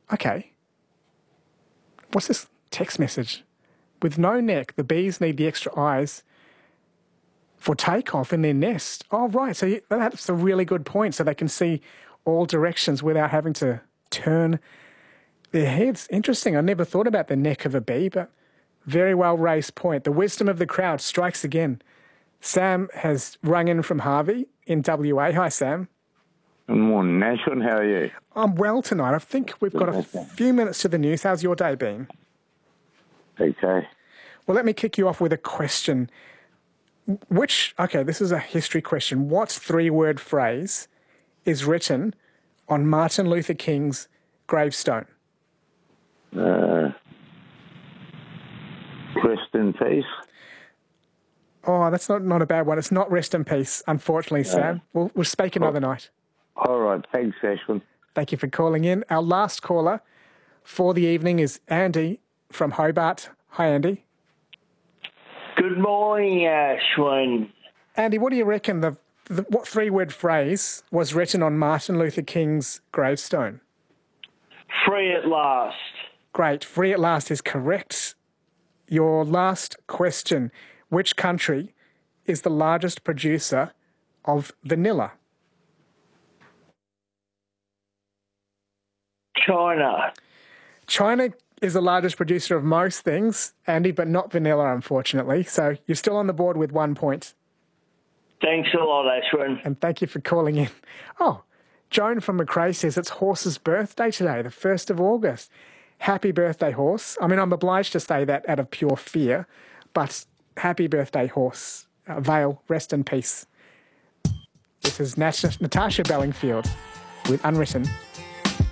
Okay. What's this text message? With no neck, the bees need the extra eyes for takeoff in their nest. Oh, right. So that's a really good point. So they can see all directions without having to turn their heads. Interesting. I never thought about the neck of a bee, but very well raised point. The wisdom of the crowd strikes again. Sam has rung in from Harvey in WA. Hi, Sam. Good morning, Nashville. How are you? I'm well tonight. I think we've got a few minutes to the news. How's your day been? Okay. Well, let me kick you off with a question. Okay, this is a history question. What three-word phrase is written on Martin Luther King's gravestone? Rest in peace. Oh, that's not a bad one. It's not rest in peace, unfortunately, Sam. We'll speak another night. All right. Thanks, Ashwin. Thank you for calling in. Our last caller for the evening is Andy from Hobart. Hi, Andy. Good morning, Ashwin. Andy, what do you reckon what three-word phrase was written on Martin Luther King's gravestone? Free at last. Great. Free at last is correct. Your last question. Which country is the largest producer of vanilla? China. China is the largest producer of most things, Andy, but not vanilla, unfortunately. So you're still on the board with 1 point. Thanks a lot, Ashwin. And thank you for calling in. Oh, Joan from McRae says it's Horse's birthday today, the 1st of August. Happy birthday, Horse. I mean, I'm obliged to say that out of pure fear, but happy birthday, Horse. Vale, rest in peace. This is Natasha Bellingfield with Unwritten.